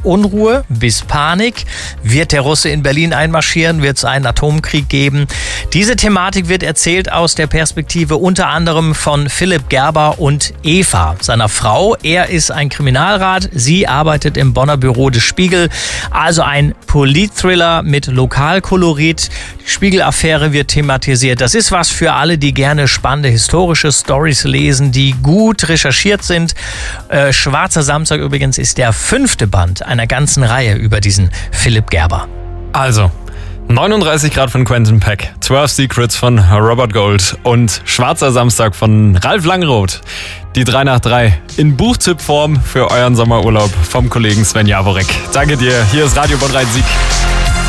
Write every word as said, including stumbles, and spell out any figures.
Unruhe bis Panik. Wird der Russe in Berlin einmarschieren? Wird es einen Atomkrieg geben? Diese Thematik wird erzählt aus der Perspektive unter anderem von Philipp Gerber und Eva, seiner Frau. Er ist ein Kriminalrat, sie arbeitet im Bonner Büro des Spiegel. Also ein Politthriller mit Lokalkolorit. Die Spiegel-Affäre wird thematisiert. Das ist was für alle, die gerne spannende historische Storys lesen, die gut recherchiert sind. Äh, Schwarzer Samstag übrigens ist der fünfte Band einer ganzen Reihe über diesen Philipp Gerber. Also, neununddreißig Grad von Quentin Peck, zwölf Secrets von Robert Gold und Schwarzer Samstag von Ralf Langroth. Die drei nach drei in Buchtippform für euren Sommerurlaub vom Kollegen Sven Jaworek. Danke dir, hier ist Radio Bonn Rhein-Sieg.